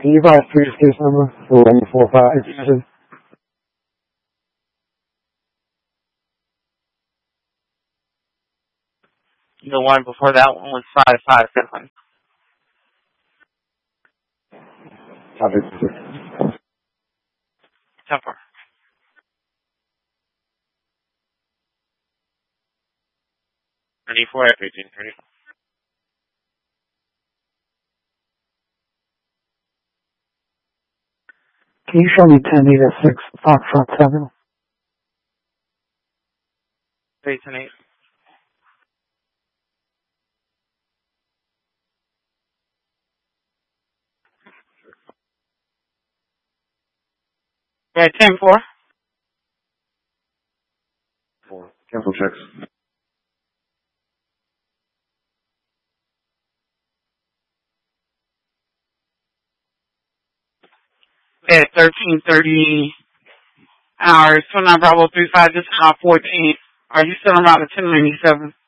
Can you provide a previous case number for 145 infusion? The one before that one was 557. Temper. F 18. Can you show me 10-8 at 6 Foxtrot 7? 8. Yeah, 10-4. 4. Cancel checks. At 13:30 hours, 29 Bravo 35, this is 14. Are you still around the 1097?